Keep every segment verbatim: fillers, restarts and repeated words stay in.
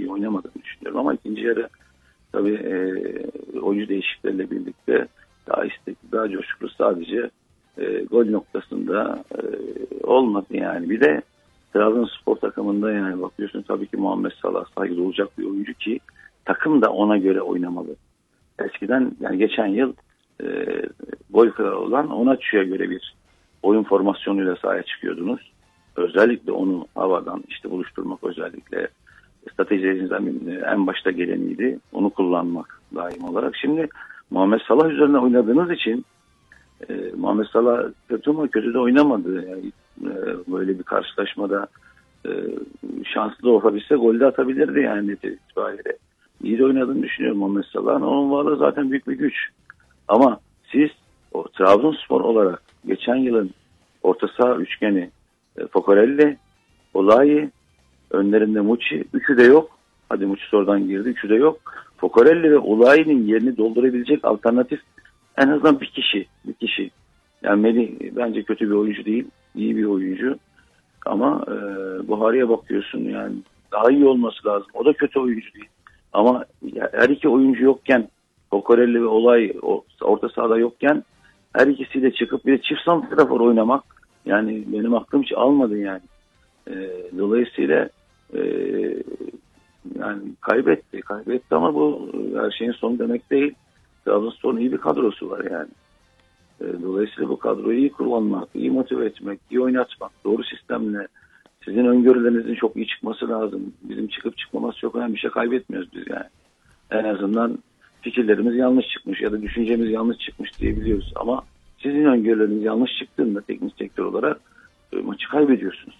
iyi oynamadığını düşünüyorum. Ama ikinci yarı tabii e, oyuncu değişiklikleriyle birlikte daha istekli, daha coşkulu, sadece e, gol noktasında e, olmadı yani. Bir de Trabzonspor takımında yani bakıyorsun tabii ki Muhammed Salah saygılı olacak bir oyuncu ki takım da ona göre oynamalı. Eskiden yani geçen yıl e, gol kralı olan Onaçu'ya göre bir oyun formasyonuyla sahaya çıkıyordunuz. Özellikle onu havadan işte buluşturmak, özellikle stratejilerinizden en başta geleniydi. Onu kullanmak daim olarak. Şimdi Muhammed Salah üzerine oynadığınız için e, Muhammed Salah kötü mü? Kötü de oynamadı. Yani, e, böyle bir karşılaşmada e, şanslı da olabilse gol de atabilirdi yani itibariyle. İyi de oynadığını düşünüyorum Muhammed Salah'ın. Onun varlığı zaten büyük bir güç. Ama siz o Trabzonspor olarak geçen yılın orta saha üçgeni e, Focarelli, Olayi, önlerinde Muçi, üçü de yok. Hadi Muçi sonradan girdi, üçü de yok. Focarelli ve Olayi'nin yerini doldurabilecek alternatif en azından bir kişi. Bir kişi. Yani Melih bence kötü bir oyuncu değil. İyi bir oyuncu. Ama e, Buhari'ye bakıyorsun yani daha iyi olması lazım. O da kötü oyuncu değil. Ama her iki oyuncu yokken, Focarelli ve Olay orta sahada yokken her ikisiyle çıkıp bir de çift santrafor oynamak yani benim aklım hiç almadı yani. E, dolayısıyla e, yani kaybetti. Kaybetti ama bu her şeyin sonu demek değil. Trabzonspor'un iyi bir kadrosu var yani. E, dolayısıyla bu kadroyu iyi kullanmak, iyi motive etmek, iyi oynatmak, doğru sistemle sizin öngörülerinizin çok iyi çıkması lazım. Bizim çıkıp çıkmaması çok önemli, bir şey kaybetmiyoruz biz yani. En azından fikirlerimiz yanlış çıkmış ya da düşüncemiz yanlış çıkmış diyebiliyoruz. Ama sizin öngörüleriniz yanlış çıktığında teknik direktör olarak e, maçı kaybediyorsunuz.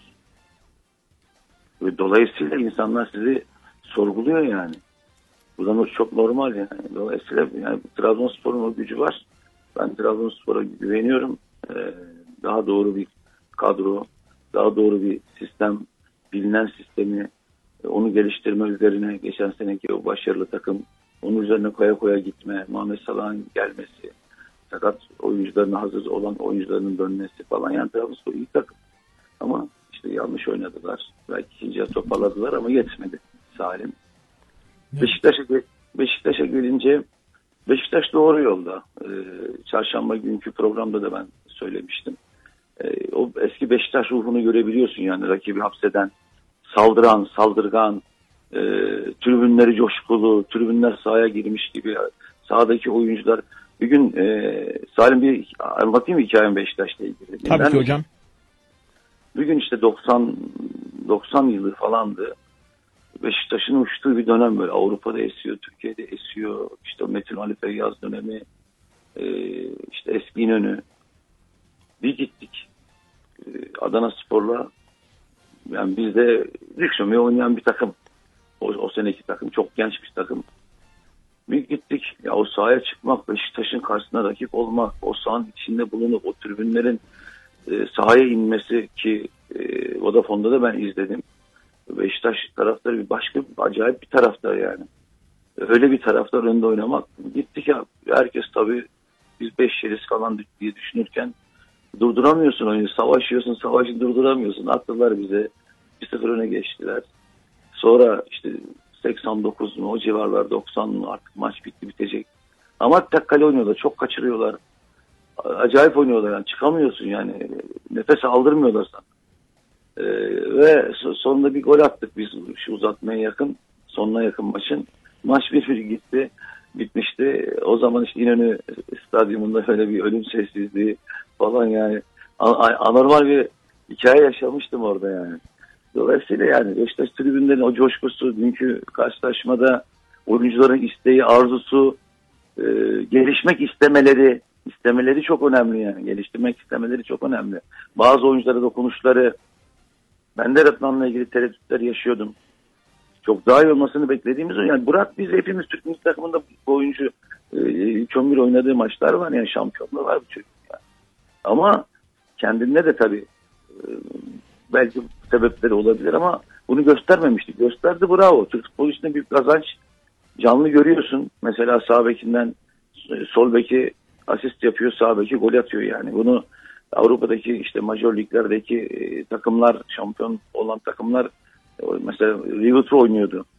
Ve dolayısıyla insanlar sizi sorguluyor yani. Bu da çok normal yani. Dolayısıyla yani Trabzonspor'un o gücü var. Ben Trabzonspor'a güveniyorum. Ee, daha doğru bir kadro, daha doğru bir sistem, bilinen sistemi, onu geliştirme üzerine geçen seneki o başarılı takım, onun üzerine koya koya gitme, Muhammed Salah'ın gelmesi, fakat oyuncuların hazır olan oyuncuların dönmesi falan. Yani Trabzonspor iyi takım. Ama işte yanlış oynadılar. Belki ikinciye toparladılar ama yetmedi Salim. Evet. Beşiktaş'a Beşiktaş'a gelince Beşiktaş doğru yolda. Ee, çarşamba günkü programda da ben söylemiştim. Ee, o eski Beşiktaş ruhunu görebiliyorsun yani, rakibi hapseden, saldıran, saldırgan, e, tribünleri coşkulu, tribünler sahaya girmiş gibi, sahadaki oyuncular. Bir gün e, Salim bir anlatayım hikayem Beşiktaş'la ilgili. Tabii ben, ki hocam. Bir gün işte doksan doksan yılı falandı. Beşiktaş'ın uçtuğu bir dönem, böyle Avrupa'da esiyor, Türkiye'de esiyor. İşte Metin Ali Feyyaz dönemi, e, işte eski İnönü. Bir gittik e, Adana Spor'la, yani biz de Lüksemburg'da oynayan bir takım. O, o seneki takım çok genç bir takım. Bir gittik ya, o sahaya çıkmak, Beşiktaş'ın karşısına rakip olmak, o sahanın içinde bulunup o tribünlerin e, sahaya inmesi ki e, Vodafone'da da ben izledim. Beşiktaş taraftarı bir başka, acayip bir taraftar yani. Öyle bir taraftar önünde oynamak. Gittik ya, herkes tabii biz beş yeriz falan diye düşünürken durduramıyorsun oyunu. Savaşıyorsun, savaşı durduramıyorsun. Attılar bize. bir sıfır öne geçtiler. Sonra işte seksen dokuz mu o civarlar, doksan mı artık maç bitti bitecek. Ama tek kale oynuyorlar. Çok kaçırıyorlar. Acayip oynuyorlar yani. Çıkamıyorsun yani. Nefes aldırmıyorlar sana. Ee, ve sonunda bir gol attık biz şu uzatmaya yakın, sonuna yakın maçın. Maç bir bir gitti, bitmişti. O zaman işte İnönü Stadyumunda öyle bir ölüm sessizliği falan yani, anormal bir hikaye yaşamıştım orada yani. Dolayısıyla yani Beşiktaş tribünlerin o coşkusu, dünkü karşılaşmada oyuncuların isteği, arzusu, e, gelişmek istemeleri, istemeleri çok önemli yani. Geliştirmek istemeleri çok önemli. Bazı oyunculara dokunuşları, ben de Rıdvan'la ilgili tereddütler yaşıyordum. Çok daha iyi olmasını beklediğimiz o. Yani bırak biz hepimiz Türk milli takımında bu oyuncu e, çömür oynadığı maçlar var yani, şampiyonluğu var bu çocuk yani. Ama kendinde de tabii e, belki sebepleri olabilir ama bunu göstermemiştik. Gösterdi, bravo. Türk futbolu içinde büyük kazanç. Canlı görüyorsun. Mesela sağ bekinden sol beki asist yapıyor, sağ beki gol atıyor yani. Bunu Avrupa'daki işte major liglerdeki e, takımlar, şampiyon olan takımlar, e, mesela River oynuyordu.